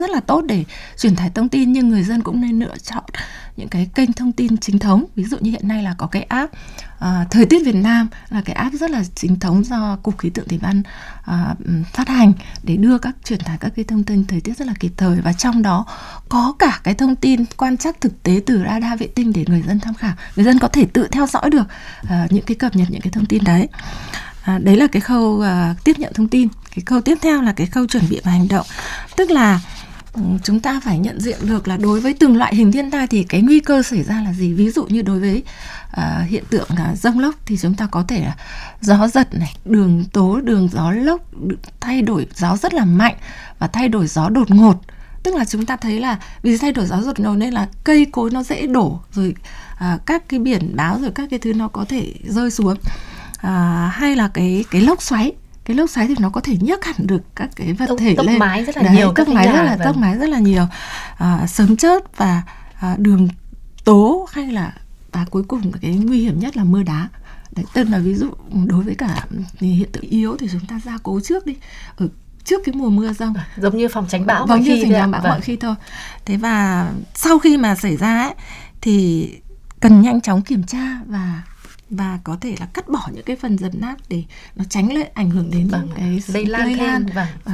rất là tốt để truyền tải thông tin, nhưng người dân cũng nên lựa chọn những cái kênh thông tin chính thống. Ví dụ như hiện nay là có cái app Thời tiết Việt Nam, là cái app rất là chính thống do Cục Khí tượng Thủy văn phát hành để đưa truyền tải các cái thông tin thời tiết rất là kịp thời, và trong đó có cả cái thông tin quan trắc thực tế từ radar vệ tinh để người dân tham khảo. Người dân có thể tự theo dõi được những cái cập nhật những cái thông tin đấy. Đấy là cái khâu tiếp nhận thông tin. Cái khâu tiếp theo là cái khâu chuẩn bị và hành động. Tức là chúng ta phải nhận diện được là đối với từng loại hình thiên tai thì cái nguy cơ xảy ra là gì. Ví dụ như đối với hiện tượng dông lốc thì chúng ta có thể là gió giật này, đường tố, đường gió lốc, thay đổi gió rất là mạnh và thay đổi gió đột ngột. Tức là chúng ta thấy là vì thay đổi gió đột ngột nên là cây cối nó dễ đổ, rồi các cái biển báo rồi các cái thứ nó có thể rơi xuống. Hay là cái lốc xoáy. Cái lốc xoáy thì nó có thể nhấc hẳn được các cái vật thể tốc lên. mái rất là nhiều, tốc mái rất là nhiều. Sấm chớp và đường tố, hay là và cuối cùng cái nguy hiểm nhất là mưa đá. Đấy, tức là ví dụ đối với cả hiện tượng yếu thì chúng ta gia cố trước đi, ở trước cái mùa mưa dông, giống như phòng tránh bão mọi khi thôi. Thế và sau khi mà xảy ra ấy, thì cần nhanh chóng kiểm tra và có thể là cắt bỏ những cái phần dập nát để nó tránh lại ảnh hưởng đến cái lây lan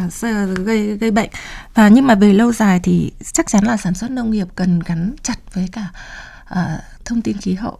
gây bệnh. Và nhưng mà về lâu dài thì chắc chắn là sản xuất nông nghiệp cần gắn chặt với cả thông tin khí hậu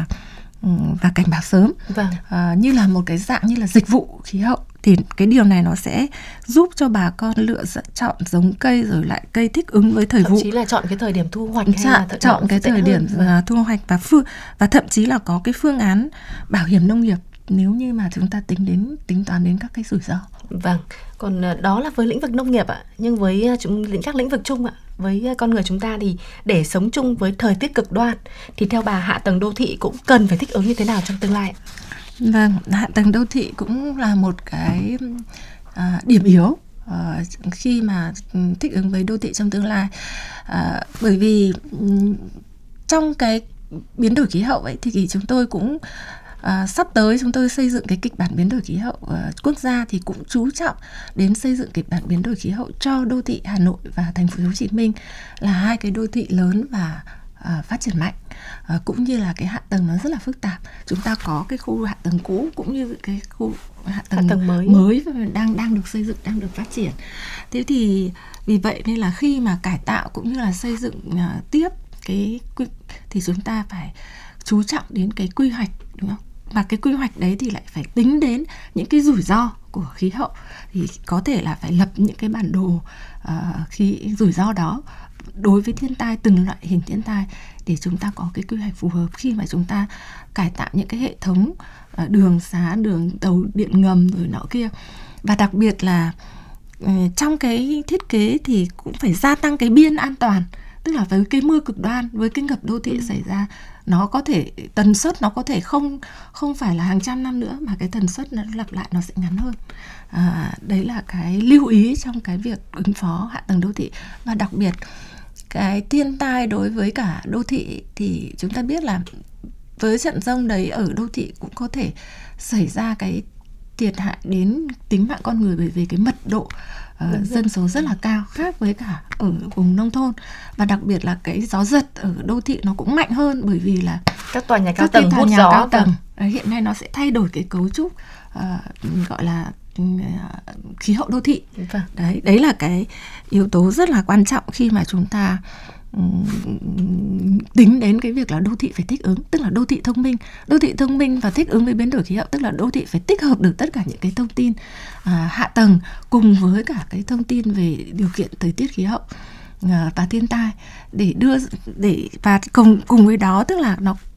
và cảnh báo sớm, như là một cái dạng như là dịch vụ khí hậu. Thì cái điều này nó sẽ giúp cho bà con lựa chọn giống cây, rồi lại cây thích ứng với thời vụ. Thậm chí là chọn cái thời điểm thu hoạch, chọn cái thời điểm thu hoạch và thậm chí là có cái phương án bảo hiểm nông nghiệp nếu như mà chúng ta tính toán đến các cái rủi ro. Vâng, còn đó là với lĩnh vực nông nghiệp ạ. Nhưng với các lĩnh vực chung ạ, với con người chúng ta thì để sống chung với thời tiết cực đoan thì theo bà, hạ tầng đô thị cũng cần phải thích ứng như thế nào trong tương lai ạ? Vâng, hạ tầng đô thị cũng là một cái điểm yếu khi mà thích ứng với đô thị trong tương lai. Bởi vì trong cái biến đổi khí hậu ấy thì chúng tôi cũng sắp tới chúng tôi xây dựng cái kịch bản biến đổi khí hậu quốc gia, thì cũng chú trọng đến xây dựng kịch bản biến đổi khí hậu cho đô thị Hà Nội và thành phố Hồ Chí Minh, là hai cái đô thị lớn và phát triển mạnh, cũng như là cái hạ tầng nó rất là phức tạp. Chúng ta có cái khu hạ tầng cũ cũng như cái khu hạ tầng mới đang được xây dựng, đang được phát triển. Thế thì vì vậy nên là khi mà cải tạo cũng như là xây dựng tiếp thì chúng ta phải chú trọng đến cái quy hoạch, đúng không? Và cái quy hoạch đấy thì lại phải tính đến những cái rủi ro của khí hậu, thì có thể là phải lập những cái bản đồ rủi ro đó đối với thiên tai, từng loại hình thiên tai, để chúng ta có cái quy hoạch phù hợp khi mà chúng ta cải tạo những cái hệ thống đường xá, đường tàu điện ngầm rồi nọ kia. Và đặc biệt là trong cái thiết kế thì cũng phải gia tăng cái biên an toàn. Tức là với cái mưa cực đoan, với cái ngập đô thị xảy ra, nó có thể tần suất nó có thể không phải là hàng trăm năm nữa, mà cái tần suất nó lặp lại nó sẽ ngắn hơn. Đấy là cái lưu ý trong cái việc ứng phó hạ tầng đô thị. Và đặc biệt cái thiên tai đối với cả đô thị thì chúng ta biết là với trận dông đấy ở đô thị cũng có thể xảy ra cái thiệt hại đến tính mạng con người, bởi vì cái mật độ dân số rất là cao, khác với cả ở vùng nông thôn. Và đặc biệt là cái gió giật ở đô thị nó cũng mạnh hơn, bởi vì là các tòa nhà cao tầng hút gió. Hiện nay nó sẽ thay đổi cái cấu trúc gọi là khí hậu đô thị. Đấy là cái yếu tố rất là quan trọng khi mà chúng ta tính đến cái việc là đô thị phải thích ứng, tức là đô thị thông minh và thích ứng với biến đổi khí hậu, tức là đô thị phải tích hợp được tất cả những cái thông tin hạ tầng cùng với cả cái thông tin về điều kiện thời tiết khí hậu và thiên tai, và cùng với đó tức là nó